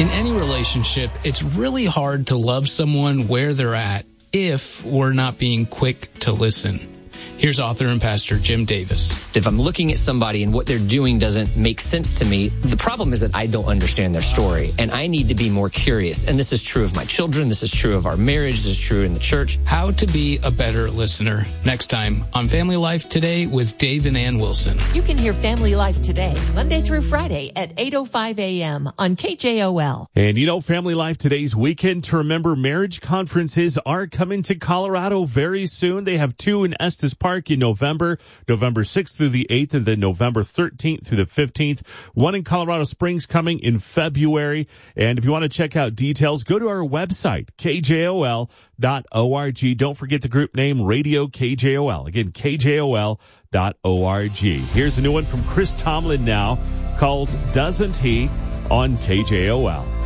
In any relationship, it's really hard to love someone where they're at if we're not being quick to listen. Here's author and pastor Jim Davis. If I'm looking at somebody and what they're doing doesn't make sense to me, the problem is that I don't understand their story, and I need to be more curious. And this is true of my children. This is true of our marriage. This is true in the church. How to be a better listener. Next time on Family Life Today with Dave and Ann Wilson. You can hear Family Life Today, Monday through Friday at 8:05 a.m. on KJOL. And you know, Family Life Today's Weekend to Remember marriage conferences are coming to Colorado very soon. They have two in Estes Park in November 6th through the 8th, and then November 13th through the 15th. One in Colorado Springs coming in February. And if you want to check out details, go to our website, kjol.org. Don't forget the group name, Radio KJOL. Again, kjol.org. Here's a new one from Chris Tomlin now called Doesn't He on KJOL.